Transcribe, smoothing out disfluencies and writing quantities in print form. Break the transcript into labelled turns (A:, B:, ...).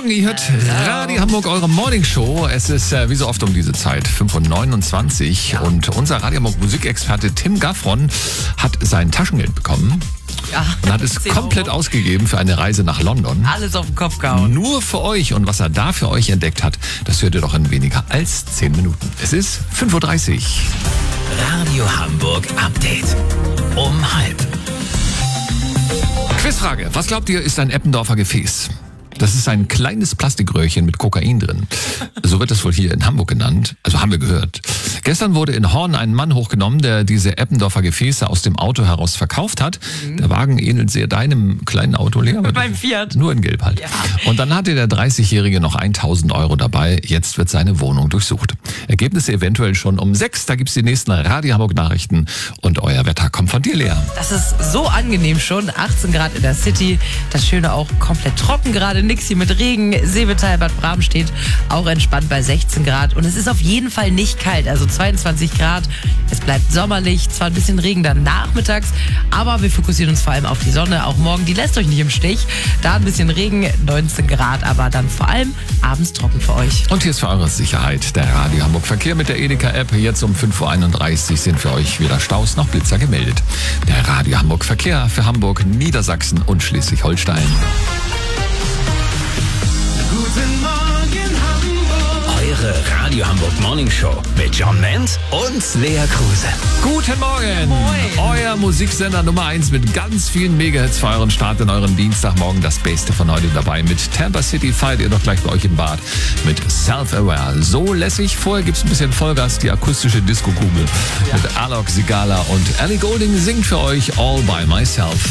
A: Morgen, ihr hört Radio Hamburg, eure Morning Show. Es ist wie so oft um diese Zeit, 5:29 Uhr. Und unser Radio Hamburg Musikexperte Tim Gaffron hat sein Taschengeld bekommen.
B: Ja,
A: und hat es komplett ausgegeben für eine Reise nach London.
B: Alles auf den Kopf gehauen.
A: Nur für euch. Und was er da für euch entdeckt hat, das hört ihr doch in weniger als 10 Minuten. Es ist 5:30 Uhr.
C: Radio Hamburg Update. Um 12:30.
A: Quizfrage. Was glaubt ihr, ist ein Eppendorfer Gefäß? Das ist ein kleines Plastikröhrchen mit Kokain drin. So wird es wohl hier in Hamburg genannt. Also haben wir gehört. Gestern wurde in Horn ein Mann hochgenommen, der diese Eppendorfer Gefäße aus dem Auto heraus verkauft hat. Der Wagen ähnelt sehr deinem kleinen Auto, Lea.
B: Mit meinem Fiat.
A: Nur in Gelb halt.
B: Ja.
A: Und dann hatte der 30-Jährige noch 1.000 Euro dabei. Jetzt wird seine Wohnung durchsucht. Ergebnisse eventuell schon um 6. Da gibt's die nächsten Radio Hamburg Nachrichten. Und euer Wetter kommt von dir, Lea.
B: Das ist so angenehm schon. 18 Grad in der City. Das Schöne auch komplett trocken gerade. Nix hier mit Regen. Seevetal Bad Bramstedt auch entspannt bei 16 Grad. Und es ist auf jeden Fall nicht kalt. Also 22 Grad. Es bleibt sommerlich. Zwar ein bisschen Regen dann nachmittags. Aber wir fokussieren uns vor allem auf die Sonne. Auch morgen. Die lässt euch nicht im Stich. Da ein bisschen Regen. 19 Grad. Aber dann vor allem abends trocken für euch.
A: Und hier ist für eure Sicherheit der Radio Hamburg Verkehr mit der Edeka-App. Jetzt um 5:31 Uhr sind für euch weder Staus noch Blitzer gemeldet. Der Radio Hamburg Verkehr für Hamburg, Niedersachsen und Schleswig-Holstein.
C: Guten Morgen Hamburg. Eure Radio Hamburg Morning Show mit John Ment und Lea Kruse.
A: Guten Morgen!
B: Moin.
A: Euer Musiksender Nummer 1 mit ganz vielen Megahits für euren Start in euren Dienstagmorgen. Das Beste von heute dabei. Mit Tampa City feiert ihr doch gleich bei euch im Bad mit Self-Aware. So lässig. Vorher gibt's ein bisschen Vollgas, die akustische Disco-Kugel mit Alok Sigala und Ellie Goulding singt für euch All By Myself.